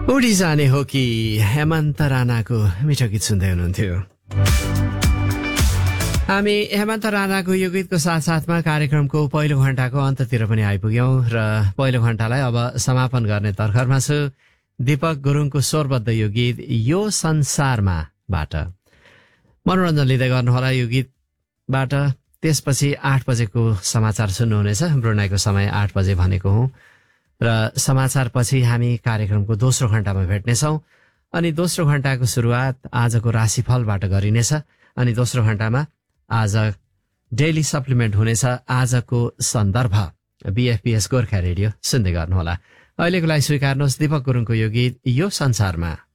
उडी जाने हो कि हेमन्त राणाको मिठो गीत सुन्दै हुनुहुन्थ्यो। हामी हेमन्त राणाको यो गीतको साथसाथमा कार्यक्रमको पहिलो घण्टाको अन्ततिर पनि आइपुग्यौं र पहिलो घण्टालाई अब समापन गर्ने तर्खरमा छु। दीपक गुरुङको स्वरबद्ध यो गीत यो संसारमा बाट मनोरञ्जन लिँदै गर्नुहोला यो गीतबाट। त्यसपछि 8 बजेको समाचार सुन्नुहुनेछ। ब्रुनाईको समय 8 बजे भनेको हुँ र समाचारपछि हामी कार्यक्रमको दोस्रो घण्टामा भेट्नेछौँ। अनि दोस्रो घण्टाको सुरुवात आजको राशिफलबाट गरिनेछ। अनि दोस्रो घण्टामा आज डेली सप्लिमेन्ट हुनेछ। आजको सन्दर्भ BFPS गोर्खा रेडियो सुन्दै गर्नुहोला। अहिलेको लागि स्वीकार्नुहोस् दीपक गुरुङको यो गीत यो संसारमा।